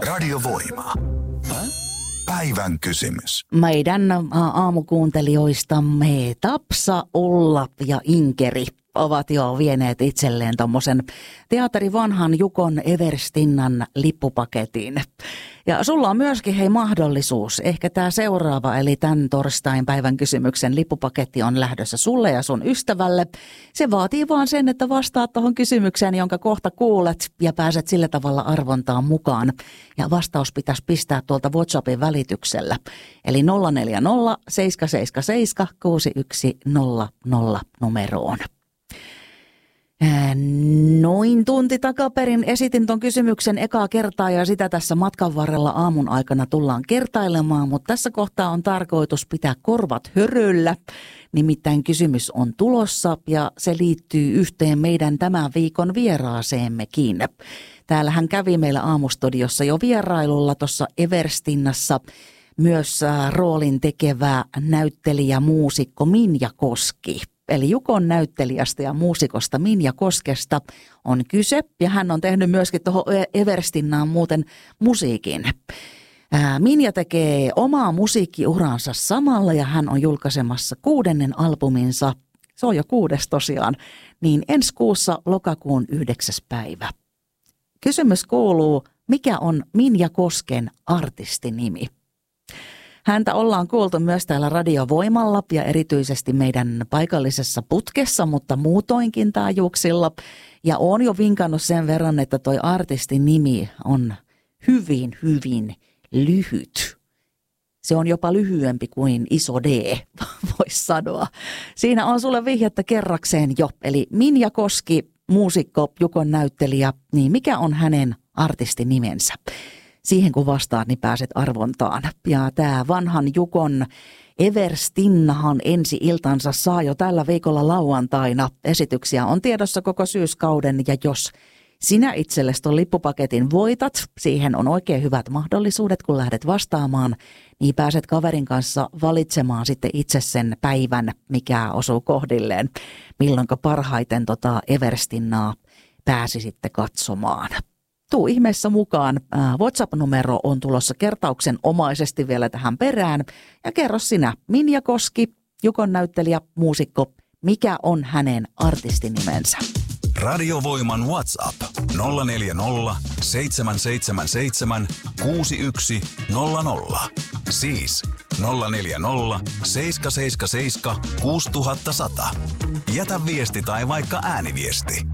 Radiovoima. Päivän kysymys. Meidän aamukuuntelijoistamme Tapsa, Ulla ja Inkeri ovat jo vieneet itselleen tommosen Teatteri Vanhan Jukon Everstinnan lippupaketin. Ja sulla on myöskin mahdollisuus, ehkä tämä seuraava, eli tämän torstain päivän kysymyksen lippupaketti on lähdössä sulle ja sun ystävälle. Se vaatii vaan sen, että vastaat tuohon kysymykseen, jonka kohta kuulet ja pääset sillä tavalla arvontaan mukaan. Ja vastaus pitäisi pistää tuolta WhatsAppin välityksellä, eli 040 777 6100 numeroon. Noin tunti takaperin esitin ton kysymyksen ekaa kertaa ja sitä tässä matkan varrella aamun aikana tullaan kertailemaan, mutta tässä kohtaa on tarkoitus pitää korvat höröllä. Nimittäin kysymys on tulossa ja se liittyy yhteen meidän tämän viikon vieraaseemmekin. Täällähän kävi meillä aamustudiossa jo vierailulla tuossa Everstinnassa myös roolin tekevä näyttelijä muusikko Minja Koski. Eli Jukon näyttelijästä ja muusikosta Minja Koskesta on kyse, ja hän on tehnyt myöskin tuohon Everstinnaan muuten musiikin. Minja tekee omaa musiikkiuransa samalla, ja hän on julkaisemassa 6. albuminsa, se on jo 6. tosiaan, niin ensi kuussa lokakuun 9. päivä. Kysymys kuuluu, mikä on Minja Kosken artistinimi? Häntä ollaan kuultu myös täällä Radiovoimalla ja erityisesti meidän paikallisessa putkessa, mutta muutoinkin taajuuksilla. Ja on jo vinkannut sen verran, että toi artistin nimi on hyvin, hyvin lyhyt. Se on jopa lyhyempi kuin iso D, voisi sanoa. Siinä on sulle vihjettä kerrakseen jo. Eli Minja Koski, muusikko, Jukon näyttelijä, niin mikä on hänen artistinimensä? Siihen kun vastaat, niin pääset arvontaan. Ja tämä Vanhan Jukon Everstinnahan ensi iltansa saa jo tällä viikolla lauantaina. Esityksiä on tiedossa koko syyskauden ja jos sinä itsellesi ton lippupaketin voitat, siihen on oikein hyvät mahdollisuudet, kun lähdet vastaamaan, niin pääset kaverin kanssa valitsemaan sitten itse sen päivän, mikä osuu kohdilleen, milloinka parhaiten Everstinnaa pääsi sitten katsomaan. Tuu ihmeessä mukaan. WhatsApp-numero on tulossa kertauksen omaisesti vielä tähän perään. Ja kerro sinä, Minja Koski, Jukon näyttelijä, muusikko, mikä on hänen artistinimensä? Radiovoiman WhatsApp 040 777 6100. Siis 040 777 6100. Jätä viesti tai vaikka ääniviesti.